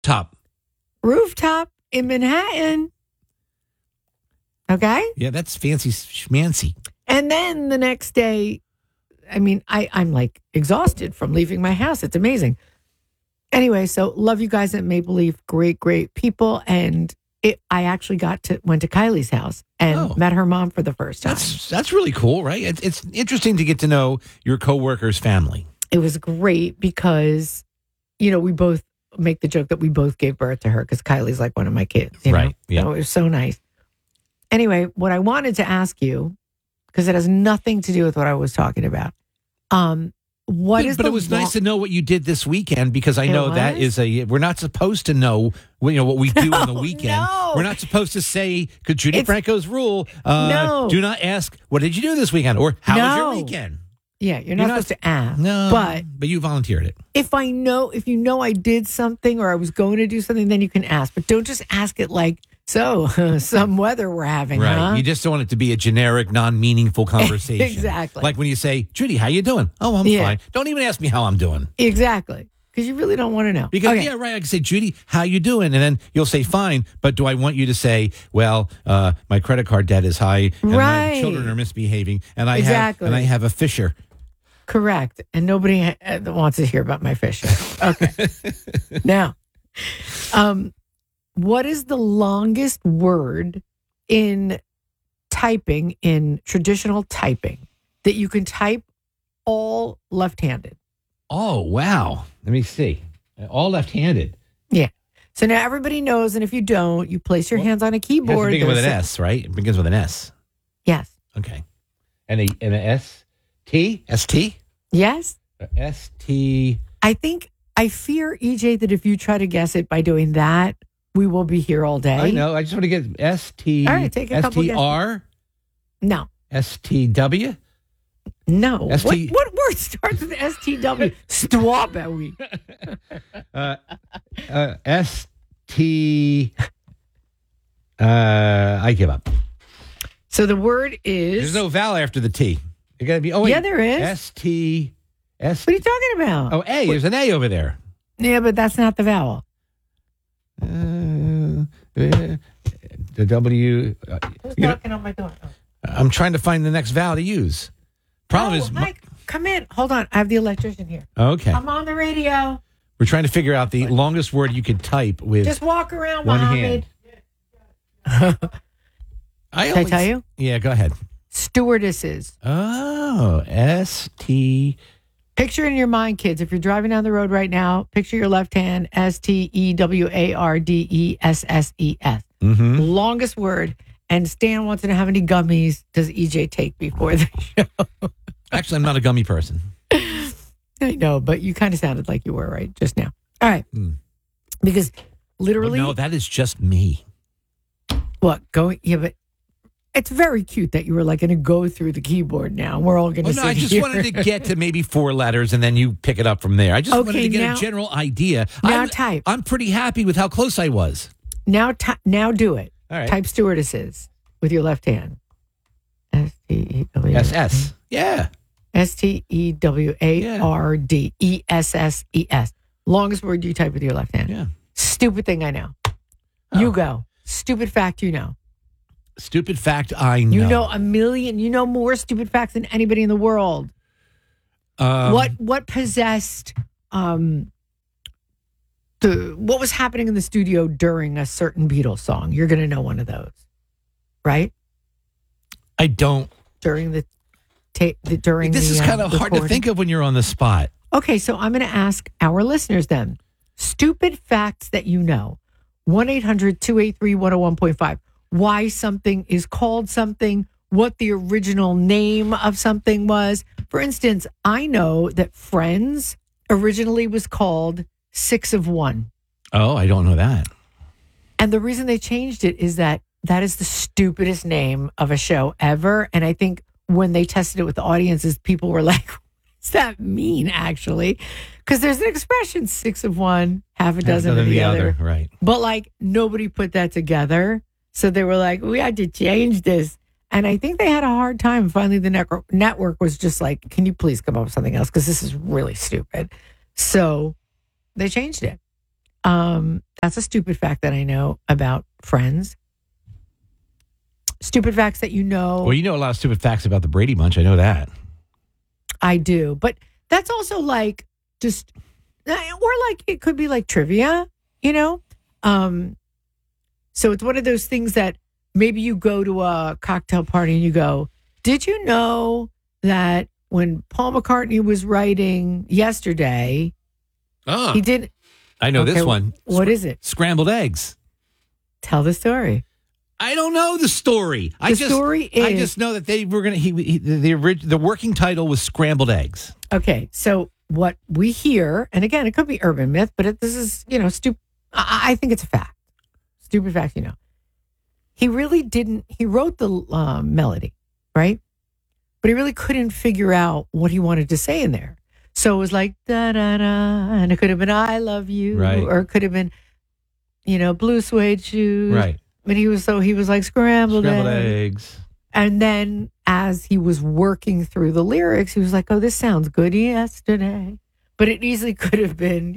Rooftop in Manhattan. Okay? Yeah, that's fancy schmancy. And then the next day, I mean, I'm like exhausted from leaving my house. It's amazing. Anyway, so love you guys at Maple Leaf. Great, great people. And I actually went to Kylie's house and met her mom for the first time. That's really cool, right? It's interesting to get to know your coworker's family. It was great because, we both make the joke that we both gave birth to her because Kylie's like one of my kids. Right. Yeah. So it was so nice. Anyway, what I wanted to ask you, because it has nothing to do with what I was talking about. But it was nice to know what you did this weekend because I know that we're not supposed to know what we do on the weekend. No. We're not supposed to say, because Judy Franco's rule, no. Do not ask, what did you do this weekend? Or how was your weekend? Yeah, you're not supposed to ask. No, but you volunteered it. If you know I did something or I was going to do something, then you can ask. But don't just ask it like, some weather we're having, right? Huh? You just don't want it to be a generic, non-meaningful conversation. Exactly. Like when you say, Judy, how you doing? Oh, I'm fine. Don't even ask me how I'm doing. Exactly. Because you really don't want to know. Because, I can say, Judy, how you doing? And then you'll say, fine. But do I want you to say, well, my credit card debt is high and my children are misbehaving and I have a fissure. Correct. And nobody wants to hear about my fissure. Okay. Now, what is the longest word in typing, in traditional typing, that you can type all left-handed? Oh, wow. Let me see. All left-handed. Yeah. So now everybody knows, and if you don't, you place your hands on a keyboard. It begins with an S, right? It begins with an S. Yes. Okay. And an S? T? S-T? Yes. S-T. I fear, EJ, that if you try to guess it by doing that, we will be here all day. I know. I just want to get S-T. All right, take a couple S-T-R? No. S-T-W? No. What word starts with S-T-W? Strawberry. S-T... I give up. So the word is... There's no vowel after the T. It got to be... Oh, wait. Yeah, there is. S-T... What are you talking about? Oh, A. There's an A over there. Yeah, but that's not the vowel. The W. Who's knocking on my door? Oh. I'm trying to find the next vowel to use. Problem is, Mike, come in. Hold on. I have the electrician here. Okay. I'm on the radio. We're trying to figure out the longest word you could type with just walk around one hand. Can I tell you? Yeah, go ahead. Stewardesses. Oh, S-T. Picture in your mind, kids. If you're driving down the road right now, picture your left hand, S-T-E-W-A-R-D-E-S-S-E-S. Mm-hmm. Longest word. And Stan wants to know how many gummies does EJ take before the show? Actually, I'm not a gummy person. I know, but you kind of sounded like you were right just now. All right. Because literally... No, that is just me. What? Yeah, but it's very cute that you were like going to go through the keyboard now. We're all going to sit I just here. wanted to get to maybe 4 letters and then you pick it up from there. I just wanted to get a general idea. Now type. I'm pretty happy with how close I was. Now do it. All right. Type stewardesses with your left hand. S-S. Yeah. S-T-E-W-A-R-D-E-S-S-E-S. Longest word you type with your left hand. Yeah. Stupid thing I know. You go. Stupid fact you know. Stupid fact I know. You know you know more stupid facts than anybody in the world. What possessed what was happening in the studio during a certain Beatles song? You're going to know one of those. Right? I don't. During this is kind of hard to think of when you're on the spot. Okay, so I'm going to ask our listeners then. Stupid facts that you know. 1-800-283-101.5. Why something is called something, what the original name of something was. For instance, I know that Friends originally was called 6 of 1. Oh, I don't know that. And the reason they changed it is that is the stupidest name of a show ever. And I think when they tested it with the audiences, people were like, what does that mean, actually? Because there's an expression, 6 of 1, half a dozen of the other. Right. But like nobody put that together. So they were like, we had to change this. And I think they had a hard time. Finally, the network was just like, can you please come up with something else? Because this is really stupid. So they changed it. And That's a stupid fact that I know about Friends. Stupid facts that you know. Well, you know a lot of stupid facts about the Brady Bunch. I know that. I do. But that's also like just, or like it could be like trivia, you know? So it's one of those things that maybe you go to a cocktail party and you go, did you know that when Paul McCartney was writing Yesterday, he did. I know this one. What is it? Scrambled eggs. Tell the story. I don't know the story. Story is. I just know that they were going to. The working title was Scrambled Eggs. Okay, so what we hear, and again, it could be urban myth, but this is stupid. I think it's a fact. Stupid fact, He really didn't. He wrote the melody, right? But he really couldn't figure out what he wanted to say in there. So it was like da da da, and it could have been "I love you," right? Or it could have been, blue suede shoes, right? But he was like scrambled eggs. And then as he was working through the lyrics, he was like, "Oh, this sounds good yesterday," but it easily could have been,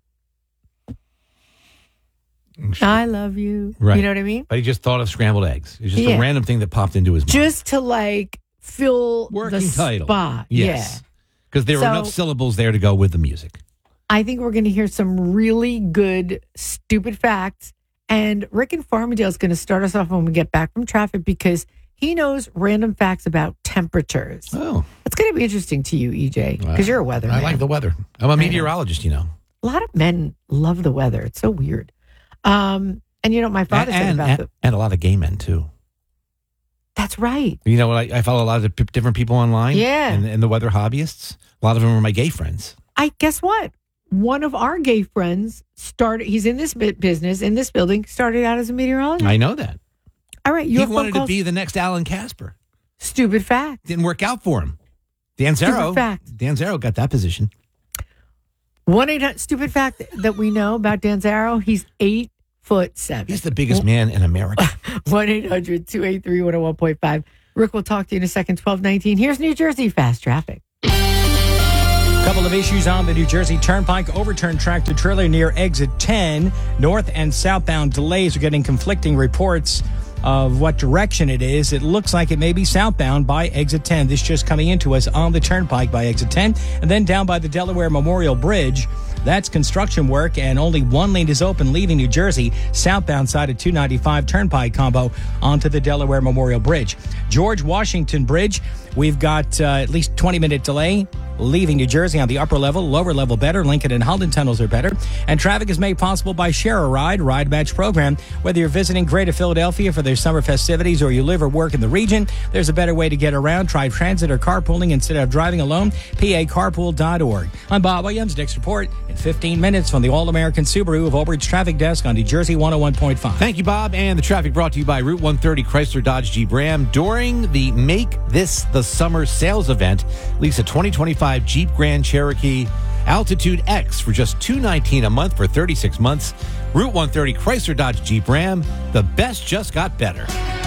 "I love you," right? You know what I mean? But he just thought of scrambled eggs. It was just a random thing that popped into his mind, just to like fill working the title. Spot. Yes. Because there were enough syllables there to go with the music. I think we're going to hear some really good, stupid facts. And Rick in Farmingdale is going to start us off when we get back from traffic because he knows random facts about temperatures. Oh. It's going to be interesting to you, EJ, because you're a weatherman. I like the weather. I'm a meteorologist, A lot of men love the weather. It's so weird. And my father said about and a lot of gay men, too. That's right. I follow a lot of different people online. Yeah. And the weather hobbyists. A lot of them are my gay friends. Guess what? One of our gay friends he's in this business, in this building, started out as a meteorologist. I know that. All right. He wanted to be the next Alan Casper. Stupid fact. Didn't work out for him. Dan Zero got that position. 1-800 stupid fact that we know about Dan Zero. He's 8'7". He's the biggest man in America. 1-800-283-101.5. Rick will talk to you in a second. 12:19. Here's New Jersey Fast Traffic. Couple of issues on the New Jersey Turnpike. Overturned tractor trailer near exit 10. North and southbound delays are getting conflicting reports of what direction it is. It looks like it may be southbound by exit 10. This just coming into us on the Turnpike by exit 10. And then down by the Delaware Memorial Bridge. That's construction work, and only one lane is open leaving New Jersey, southbound side of 295 Turnpike combo onto the Delaware Memorial Bridge. George Washington Bridge, we've got at least 20-minute delay leaving New Jersey on the upper level, lower level better. Lincoln and Holden tunnels are better. And traffic is made possible by Share a Ride Match program. Whether you're visiting Greater Philadelphia for their summer festivities or you live or work in the region, there's a better way to get around. Try transit or carpooling instead of driving alone. PACarpool.org. I'm Bob Williams. Next report in 15 minutes from the All-American Subaru of Old Bridge Traffic Desk on New Jersey 101.5. Thank you, Bob. And the traffic brought to you by Route 130 Chrysler Dodge Jeep Ram. During the Make This the Summer sales event, lease a 2025 Jeep Grand Cherokee Altitude X for just $219 a month for 36 months. Route 130 Chrysler Dodge Jeep Ram. The best just got better.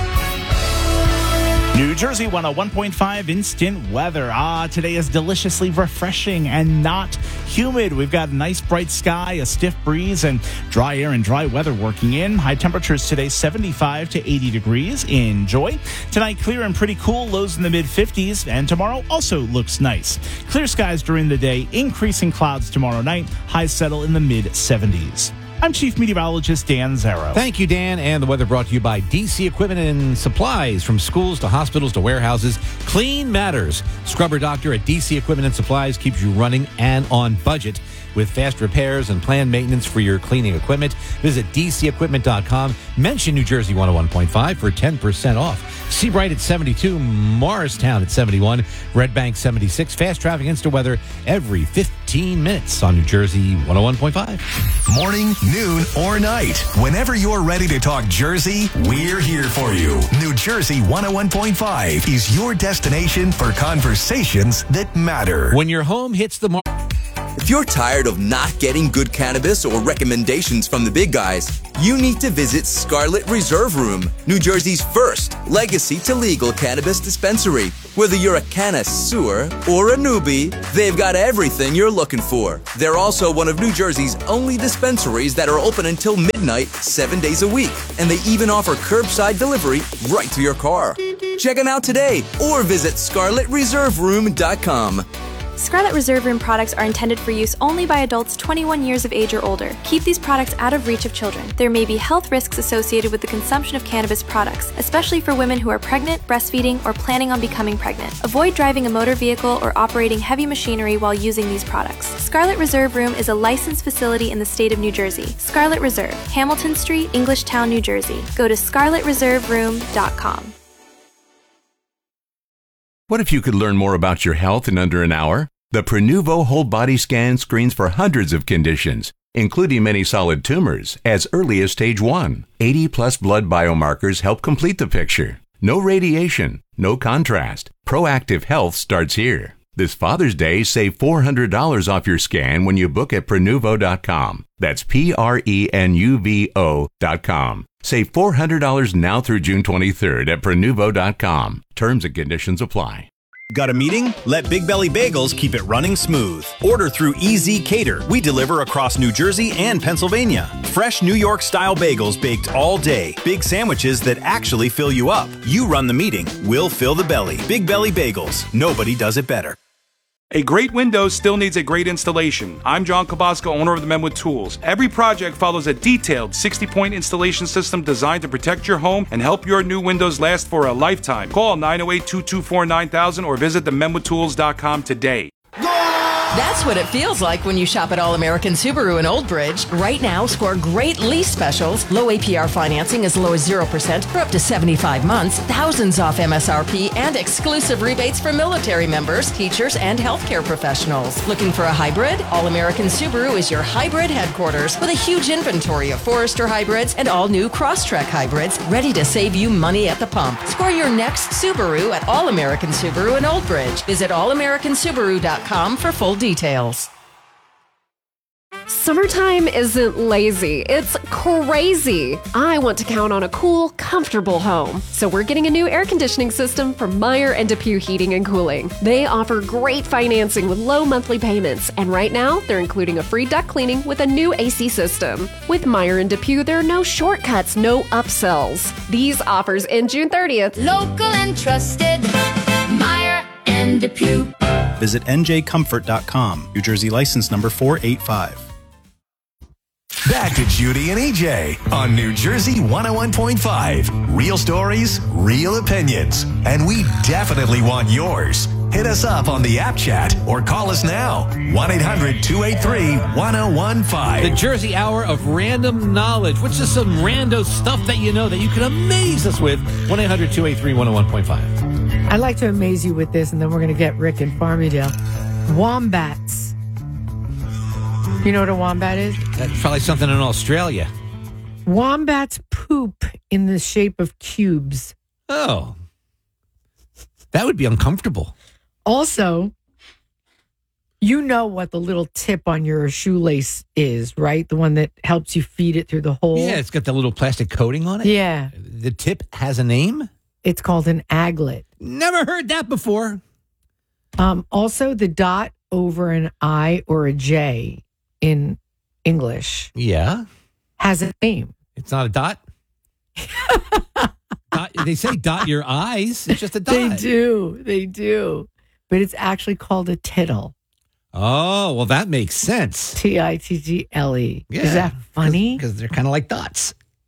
New Jersey 101.5 instant weather. Today is deliciously refreshing and not humid. We've got a nice bright sky, a stiff breeze, and dry air and dry weather working in. High temperatures today 75 to 80 degrees. Enjoy. Tonight clear and pretty cool, lows in the mid-50s, and tomorrow also looks nice. Clear skies during the day, increasing clouds tomorrow night. Highs settle in the mid-70s. I'm Chief Meteorologist Dan Zero. Thank you, Dan. And the weather brought to you by DC Equipment and Supplies. From schools to hospitals to warehouses, clean matters. Scrubber Doctor at DC Equipment and Supplies keeps you running and on budget with fast repairs and planned maintenance for your cleaning equipment. Visit DCEquipment.com. Mention New Jersey 101.5 for 10% off. Seabright at 72, Morristown at 71, Red Bank 76. Fast traffic instant weather every 15 minutes on New Jersey 101.5. Morning, noon, or night. Whenever you're ready to talk Jersey, we're here for you. New Jersey 101.5 is your destination for conversations that matter. When your home hits the mark. If you're tired of not getting good cannabis or recommendations from the big guys, you need to visit Scarlet Reserve Room, New Jersey's first legacy to legal cannabis dispensary. Whether you're a connoisseur or a newbie, they've got everything you're looking for. They're also one of New Jersey's only dispensaries that are open until midnight, 7 days a week. And they even offer curbside delivery right to your car. Check them out today or visit scarletreserveroom.com. Scarlet Reserve Room products are intended for use only by adults 21 years of age or older. Keep these products out of reach of children. There may be health risks associated with the consumption of cannabis products, especially for women who are pregnant, breastfeeding, or planning on becoming pregnant. Avoid driving a motor vehicle or operating heavy machinery while using these products. Scarlet Reserve Room is a licensed facility in the state of New Jersey. Scarlet Reserve, Hamilton Street, Englishtown, New Jersey. Go to scarletreserveroom.com. What if you could learn more about your health in under an hour? The Prenuvo whole body scan screens for hundreds of conditions, including many solid tumors, as early as stage 1. 80-plus blood biomarkers help complete the picture. No radiation, no contrast. Proactive health starts here. This Father's Day, save $400 off your scan when you book at Prenuvo.com. That's Prenuvo.com. Save $400 now through June 23rd at Prenuvo.com. Terms and conditions apply. Got a meeting? Let Big Belly Bagels keep it running smooth. Order through EZ Cater. We deliver across New Jersey and Pennsylvania. Fresh New York-style bagels baked all day. Big sandwiches that actually fill you up. You run the meeting. We'll fill the belly. Big Belly Bagels. Nobody does it better. A great window still needs a great installation. I'm John Kabasco, owner of the Menwood Tools. Every project follows a detailed 60-point installation system designed to protect your home and help your new windows last for a lifetime. Call 908-224-9000 or visit thememwoodtools.com today. That's what it feels like when you shop at All American Subaru in Old Bridge. Right now, score great lease specials, low APR financing as low as 0% for up to 75 months, thousands off MSRP, and exclusive rebates for military members, teachers, and healthcare professionals. Looking for a hybrid? All American Subaru is your hybrid headquarters with a huge inventory of Forester hybrids and all new Crosstrek hybrids ready to save you money at the pump. Score your next Subaru at All American Subaru in Old Bridge. Visit allamericansubaru.com for full details. Summertime isn't lazy, it's crazy. I want to count on a cool, comfortable home. So we're getting a new air conditioning system from Meyer and DePuy Heating and Cooling. They offer great financing with low monthly payments, and right now they're including a free duct cleaning with a new AC system. With Meyer and DePuy, there are no shortcuts, no upsells. These offers end June 30th. Local and trusted, Meyer and DePuy. Visit njcomfort.com. New Jersey license number 485. Back to Judy and EJ on New Jersey 101.5. Real stories, real opinions, and we definitely want yours. Hit us up on the app chat or call us now. 1-800-283-1015. The Jersey Hour of Random Knowledge. What's just some rando stuff that you know that you can amaze us with? 1-800-283-101.5. I'd like to amaze you with this, and then we're going to get Rick in Farmingdale. Wombats. You know what a wombat is? That's probably something in Australia. Wombats poop in the shape of cubes. Oh. That would be uncomfortable. Also, you know what the little tip on your shoelace is, right? The one that helps you feed it through the hole. Yeah, it's got the little plastic coating on it. Yeah. The tip has a name? It's called an aglet. Never heard that before. Also, the dot over an I or a J in English. Yeah. Has a name. It's not a dot? They say dot your eyes. It's just a dot. They do. But it's actually called a tittle. Oh, well, that makes sense. Tittle. Yeah. Is that funny? Because they're kind of like dots.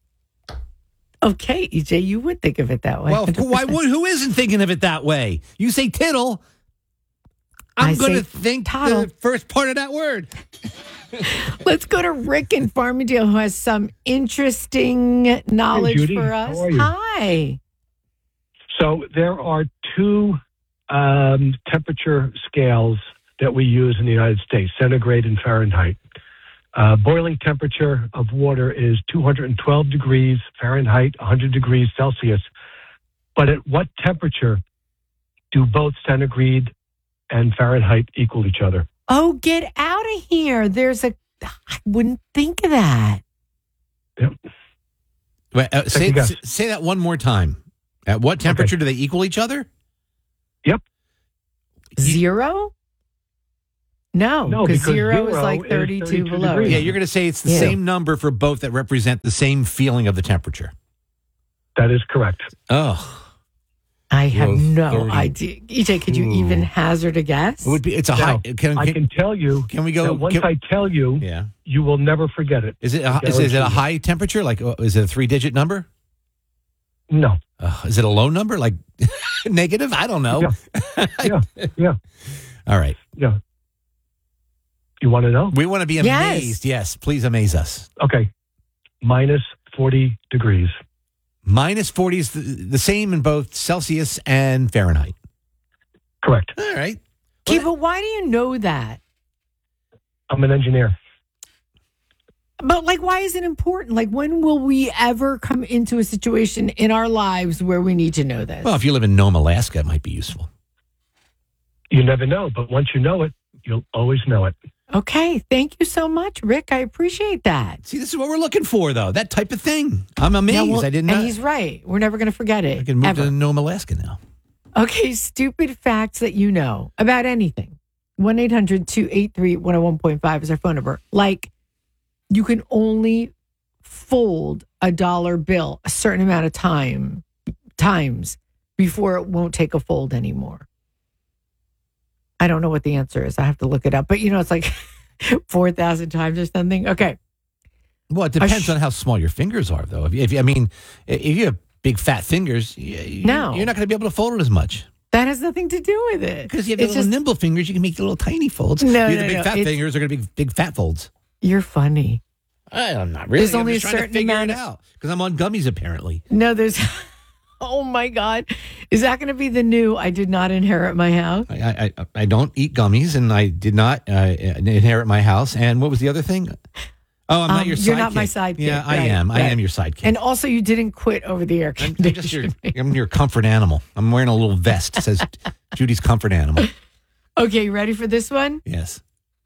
Okay, EJ, you would think of it that way. Well, who isn't thinking of it that way? You say tittle, I'm going to think toddle. the first part of that word. Let's go to Rick in Farmingdale, who has some interesting knowledge Judy, for us. how are you? Hi. So there are two temperature scales that we use in the United States, centigrade and Fahrenheit. Boiling temperature of water is 212 degrees Fahrenheit, 100 degrees Celsius. But at what temperature do both centigrade and Fahrenheit equal each other? Oh, get out of here. I wouldn't think of that. Yep. Wait, say that one more time. At what temperature do they equal each other? Yep. 0? No, because zero is like 32 32 below. degrees. Yeah, you're going to say it's the same number for both that represent the same feeling of the temperature. That is correct. Oh. I have no idea. EJ, could you even hazard a guess? It's a high. I can tell you. Can we go? Once I tell you, you will never forget it. Is it a high temperature? Like, is it a 3-digit number? No. Is it a low number? Like negative? I don't know. Yeah. All right. Yeah. You want to know? We want to be amazed. Yes, please amaze us. Okay. Minus 40 degrees. Minus 40 is the same in both Celsius and Fahrenheit. Correct. All right. Okay, but why do you know that? I'm an engineer. But, why is it important? When will we ever come into a situation in our lives where we need to know this? Well, if you live in Nome, Alaska, it might be useful. You never know, but once you know it, you'll always know it. Okay. Thank you so much, Rick. I appreciate that. See, this is what we're looking for, though. That type of thing. I'm amazed. I didn't know. And he's right. We're never going to forget it. I can move to Nome, Alaska now. Okay. Stupid facts that you know about anything. 1-800-283-101.5 is our phone number. You can only fold a dollar bill a certain amount of times before it won't take a fold anymore. I don't know what the answer is. I have to look it up. But, it's like 4,000 times or something. Okay. Well, it depends on how small your fingers are, though. If you have big, fat fingers, you're not going to be able to fold it as much. That has nothing to do with it. Because you have little nimble fingers, you can make little tiny folds. No, the big fat fingers are going to be big fat folds. You're funny. I'm not really. There's only I'm a just trying certain to figure amount it out because I'm on gummies apparently. No, there's. Oh my God, is that going to be the new? I did not inherit my house. I don't eat gummies, and I did not inherit my house. And what was the other thing? Oh, I'm not your sidekick. You're not my sidekick. Yeah, I am. I am your sidekick. And also, you didn't quit over the air conditioning. I'm your comfort animal. I'm wearing a little vest that says Judy's comfort animal. Okay, you ready for this one? Yes.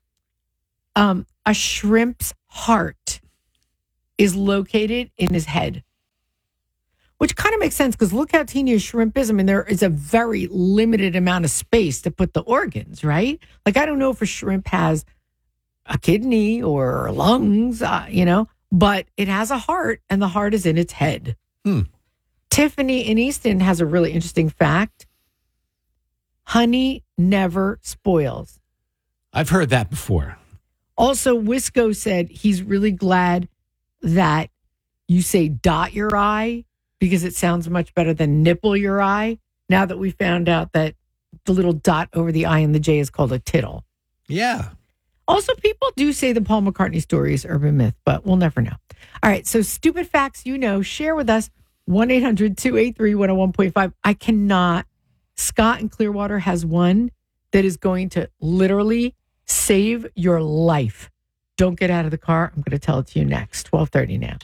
A shrimp's heart is located in his head, which kind of makes sense because look how teeny a shrimp is. I mean, there is a very limited amount of space to put the organs, right? I don't know if a shrimp has a kidney or lungs, but it has a heart, and the heart is in its head. Tiffany in Easton has a really interesting fact. Honey never spoils. I've heard that before. Also, Wisco said he's really glad that you say dot your I because it sounds much better than nipple your I. Now that we found out that the little dot over the I and the J is called a tittle. Yeah. Also, people do say the Paul McCartney story is urban myth, but we'll never know. All right. So stupid facts, share with us. 1-800-283-101.5. I cannot. Scott in Clearwater has one that is going to literally save your life. Don't get out of the car. I'm going to tell it to you next. 12:30 now.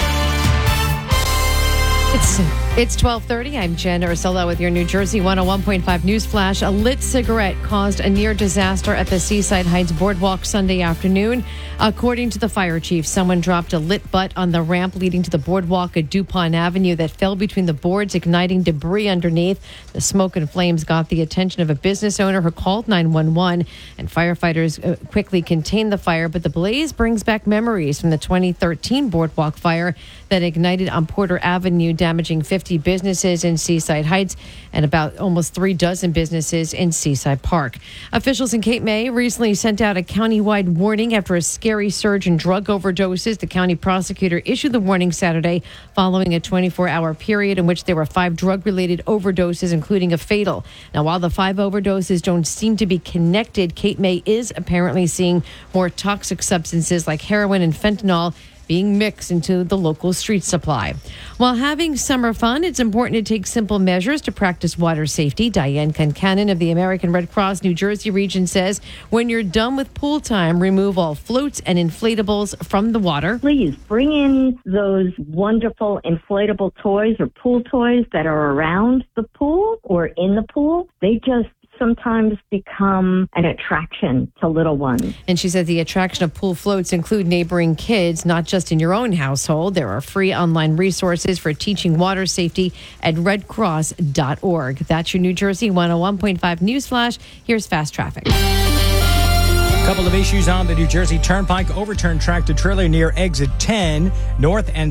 It's 12:30. I'm Jen Ursullo with your New Jersey 101.5 News Flash. A lit cigarette caused a near disaster at the Seaside Heights Boardwalk Sunday afternoon. According to the fire chief, someone dropped a lit butt on the ramp leading to the boardwalk at DuPont Avenue that fell between the boards, igniting debris underneath. The smoke and flames got the attention of a business owner who called 911, and firefighters quickly contained the fire. But the blaze brings back memories from the 2013 boardwalk fire that ignited on Porter Avenue, damaging 50 businesses in Seaside Heights and about almost 36 businesses in Seaside Park. Officials in Cape May recently sent out a countywide warning after a scary surge in drug overdoses. The county prosecutor issued the warning Saturday following a 24-hour period in which there were 5 drug-related overdoses, including a fatal. Now, while the 5 overdoses don't seem to be connected, Cape May is apparently seeing more toxic substances like heroin and fentanyl being mixed into the local street supply. While having summer fun, it's important to take simple measures to practice water safety. Diane Concannon of the American Red Cross New Jersey region says when you're done with pool time, remove all floats and inflatables from the water. Please bring in those wonderful inflatable toys or pool toys that are around the pool or in the pool. They just sometimes become an attraction to little ones. And she said the attraction of pool floats include neighboring kids, not just in your own household. There are free online resources for teaching water safety at redcross.org. That's your New Jersey 101.5 News Flash. Here's Fast Traffic. A couple of issues on the New Jersey Turnpike. Overturned tractor trailer near exit 10 north and